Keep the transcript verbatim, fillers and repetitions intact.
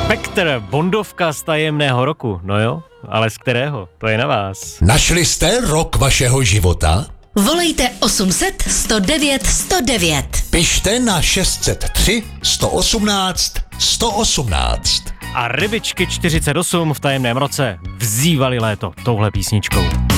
Spektr, Bondovka z tajemného roku. No jo, ale z kterého? To je na vás. Našli jste rok vašeho života? Volejte osm set sto devět sto devět. Pište na šest set tři sto osmnáct sto osmnáct. A rybičky čtyřicet osm v tajemném roce vzývali léto touhle písničkou.